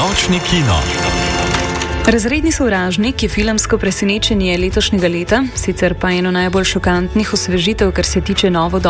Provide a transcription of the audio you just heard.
Nočni kino. Razredni sovražnik je filmsko presenečenje letošnjega leta, sicer pa eno najbolj šokantnih osvežitev, kar se tiče novodobnih